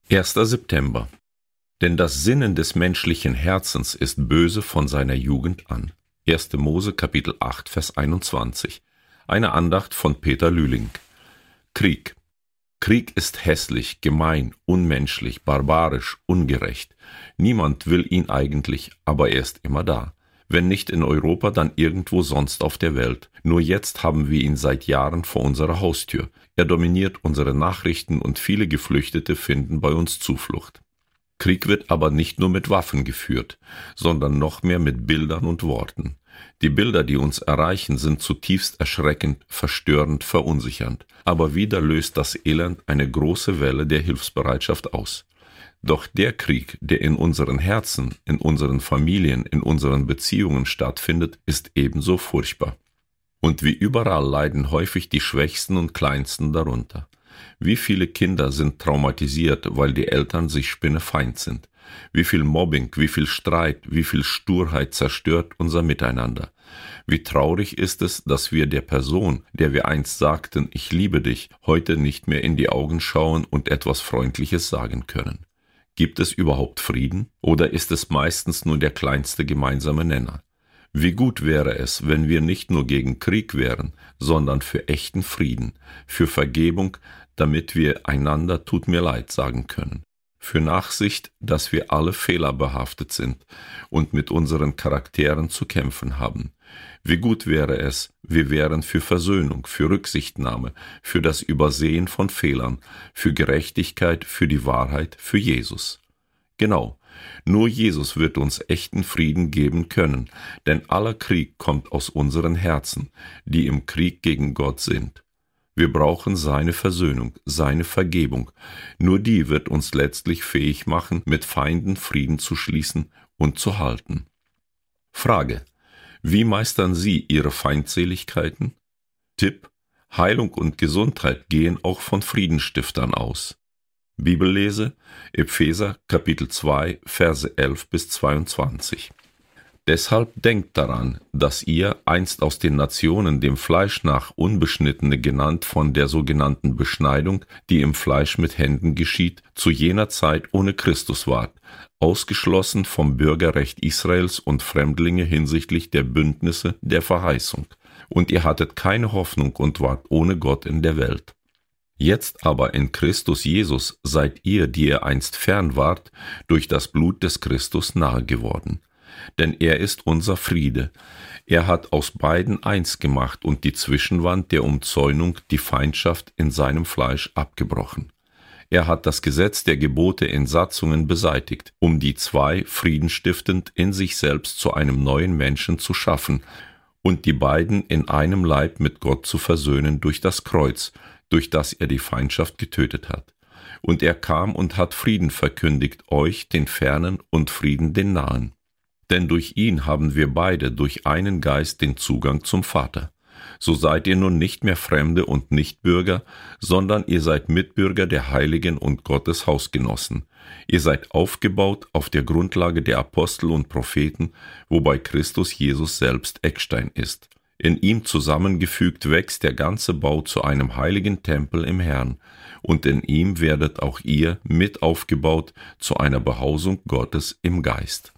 1. September. Denn das Sinnen des menschlichen Herzens ist böse von seiner Jugend an. 1. Mose, Kapitel 8, Vers 21. Eine Andacht von Peter Lühling. Krieg. Krieg ist hässlich, gemein, unmenschlich, barbarisch, ungerecht. Niemand will ihn eigentlich, aber er ist immer da. Wenn nicht in Europa, dann irgendwo sonst auf der Welt. Nur jetzt haben wir ihn seit Jahren vor unserer Haustür. Er dominiert unsere Nachrichten und viele Geflüchtete finden bei uns Zuflucht. Krieg wird aber nicht nur mit Waffen geführt, sondern noch mehr mit Bildern und Worten. Die Bilder, die uns erreichen, sind zutiefst erschreckend, verstörend, verunsichernd. Aber wieder löst das Elend eine große Welle der Hilfsbereitschaft aus. Doch der Krieg, der in unseren Herzen, in unseren Familien, in unseren Beziehungen stattfindet, ist ebenso furchtbar. Und wie überall leiden häufig die Schwächsten und Kleinsten darunter. Wie viele Kinder sind traumatisiert, weil die Eltern sich spinnefeind sind? Wie viel Mobbing, wie viel Streit, wie viel Sturheit zerstört unser Miteinander? Wie traurig ist es, dass wir der Person, der wir einst sagten, ich liebe dich, heute nicht mehr in die Augen schauen und etwas Freundliches sagen können. Gibt es überhaupt Frieden? Oder ist es meistens nur der kleinste gemeinsame Nenner? Wie gut wäre es, wenn wir nicht nur gegen Krieg wären, sondern für echten Frieden, für Vergebung, damit wir einander tut mir leid sagen können. Für Nachsicht, dass wir alle fehlerbehaftet sind und mit unseren Charakteren zu kämpfen haben. Wie gut wäre es, wir wären für Versöhnung, für Rücksichtnahme, für das Übersehen von Fehlern, für Gerechtigkeit, für die Wahrheit, für Jesus. Genau, nur Jesus wird uns echten Frieden geben können, denn aller Krieg kommt aus unseren Herzen, die im Krieg gegen Gott sind. Wir brauchen seine Versöhnung, seine Vergebung. Nur die wird uns letztlich fähig machen, mit Feinden Frieden zu schließen und zu halten. Frage: Wie meistern Sie Ihre Feindseligkeiten? Tipp: Heilung und Gesundheit gehen auch von Friedenstiftern aus. Bibellese: Epheser, Kapitel 2, Verse 11 bis 22. Deshalb denkt daran, dass ihr, einst aus den Nationen dem Fleisch nach Unbeschnittene genannt von der sogenannten Beschneidung, die im Fleisch mit Händen geschieht, zu jener Zeit ohne Christus wart, ausgeschlossen vom Bürgerrecht Israels und Fremdlinge hinsichtlich der Bündnisse der Verheißung. Und ihr hattet keine Hoffnung und wart ohne Gott in der Welt. Jetzt aber in Christus Jesus seid ihr, die ihr einst fern wart, durch das Blut des Christus nahe geworden. Denn er ist unser Friede. Er hat aus beiden eins gemacht und die Zwischenwand der Umzäunung, die Feindschaft in seinem Fleisch abgebrochen. Er hat das Gesetz der Gebote in Satzungen beseitigt, um die zwei friedenstiftend in sich selbst zu einem neuen Menschen zu schaffen und die beiden in einem Leib mit Gott zu versöhnen durch das Kreuz, durch das er die Feindschaft getötet hat. Und er kam und hat Frieden verkündigt, euch, den Fernen, und Frieden den Nahen. Denn durch ihn haben wir beide durch einen Geist den Zugang zum Vater. So seid ihr nun nicht mehr Fremde und Nichtbürger, sondern ihr seid Mitbürger der Heiligen und Gottes Hausgenossen. Ihr seid aufgebaut auf der Grundlage der Apostel und Propheten, wobei Christus Jesus selbst Eckstein ist. In ihm zusammengefügt wächst der ganze Bau zu einem heiligen Tempel im Herrn, und in ihm werdet auch ihr mit aufgebaut zu einer Behausung Gottes im Geist.